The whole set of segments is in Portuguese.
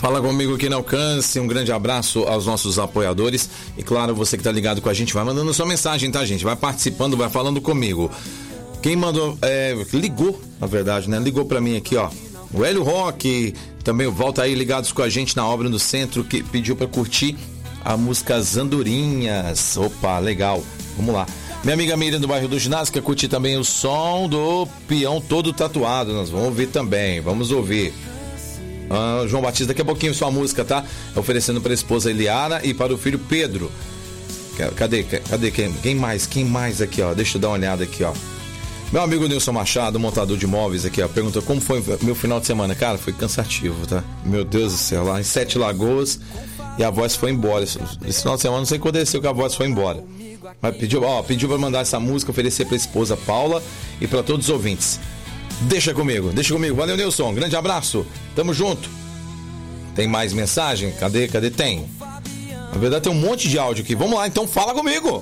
Fala comigo aqui no Alcance, um grande abraço aos nossos apoiadores e claro, você que tá ligado com a gente, vai mandando sua mensagem, tá, gente? Vai participando, vai falando comigo. Quem mandou, ligou, na verdade, né? Ligou pra mim aqui, ó. O Hélio Roque, também volta aí ligados com a gente na obra no centro, que pediu pra curtir a música As Andorinhas. Opa, legal, vamos lá. Minha amiga Miriam do bairro do Ginásio quer curtir também o som do Peão Todo Tatuado, nós vamos ouvir também, vamos ouvir. João Batista, daqui a pouquinho sua música, tá? Oferecendo para a esposa Eliara e para o filho Pedro. Cadê quem mais aqui, ó? Deixa eu dar uma olhada aqui, ó. Meu amigo Nilson Machado, montador de imóveis aqui, ó, perguntou como foi meu final de semana. Cara, foi cansativo, tá? Meu Deus do céu, lá em Sete Lagoas e a voz foi embora. Esse final de semana não sei o que aconteceu que a voz foi embora. Mas pediu para mandar essa música, oferecer para a esposa Paula e para todos os ouvintes. Deixa comigo. Valeu, Nilson. Grande abraço. Tamo junto. Tem mais mensagem? Cadê? Tem. Na verdade, tem um monte de áudio aqui. Vamos lá, então fala comigo.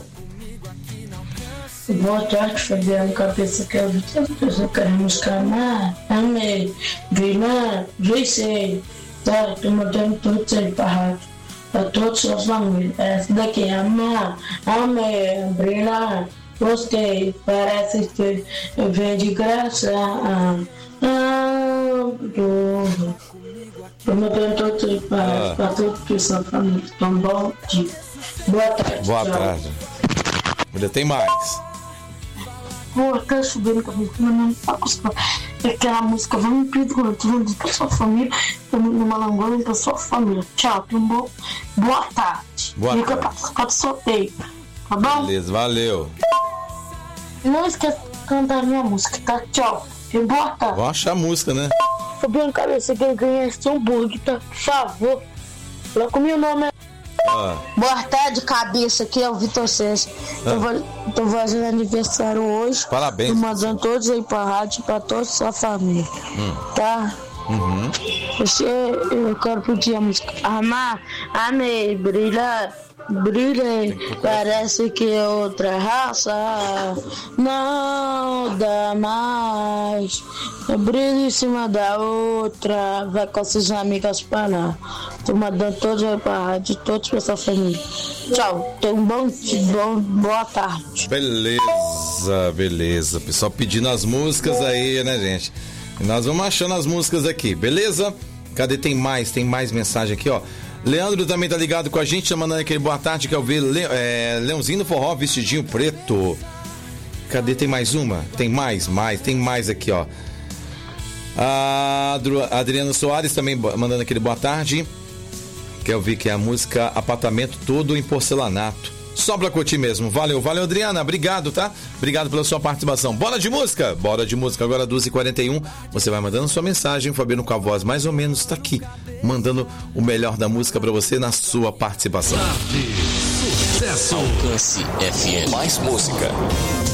Boa tarde, Fabiano Cabeça, que eu queremos cantar. Amei. Vilã, Juicei. Tá, tô mandando tudo aí pra rádio. Pra todos os famílias. Essa daqui é amar. Amei. Brilhar. Gostei, parece que vem de graça. Eu me pergunto para todos que são família. Então, bom dia. Boa tarde. Boa tarde. Ainda tem mais. Boa tarde, subindo com a minha não tá gostando. Aquela música, vamos pedir para sua família, no Malangolo, para sua família. Tchau, boa tarde. Fica para participar do sorteio. Tá bom? Beleza, valeu. Não esqueça de cantar a minha música, tá? Tchau. E boa tarde. Vou achar a música, né? Fabiano Cabeça, quem ganha esse hambúrguer, tá? Por favor. Lá com meu nome é... Boa tarde, Cabeça. Aqui é o Vitor César. Tô fazendo aniversário hoje. Parabéns. Tô mandando todos aí pra rádio, pra toda a sua família. Tá? Uhum. Eu quero pedir a música. Amar, amei, brilhar. Brilhei, parece que é outra raça. Não dá mais. Eu brilho em cima da outra. Vai com seus amigas pra lá. Tô mandando todos aí pra rádio, todos pra sua família. Tchau, tenha um boa tarde. Beleza. Pessoal pedindo as músicas aí, né, gente? E nós vamos achando as músicas aqui, beleza? Cadê? Tem mais mensagem aqui, ó. Leandro também tá ligado com a gente, tá mandando aquele boa tarde, quer ouvir Leãozinho do Forró, vestidinho preto. Cadê? Tem mais uma? Tem mais aqui, ó. A Adriana Soares também mandando aquele boa tarde. Quer ouvir que é a música Apartamento Todo em Porcelanato. Só pra curtir mesmo. Valeu, Adriana. Obrigado, tá? Obrigado pela sua participação. Bora de música, agora 12h41. Você vai mandando sua mensagem. O Fabiano com a voz mais ou menos tá aqui, mandando o melhor da música pra você na sua participação. Sucesso. Alcance FM. Mais música.